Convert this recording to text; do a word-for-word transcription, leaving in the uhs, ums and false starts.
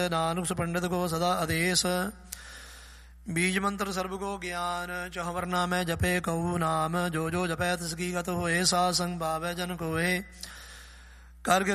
ਨਾਨਕ ਸ ਪੰਡਿਤ ਕੋ ਸਦਾ ਆਦੇਸ। ਬੀਜ ਮੰਤਰ ਸਰਬ ਕੋ ਗਿਆਨ, ਚਹੁਵਰਨਾ ਮੈਂ ਜਪੇ ਕਉ ਨਾਮ। ਜੋ ਜੋ ਜਪੈ ਤਿਸ ਕੀ ਗਤ ਹੋਏ, ਸਾਧ ਸੰਗ ਭਾਵੈ ਜਨ ਕੋਏ। ਕਰ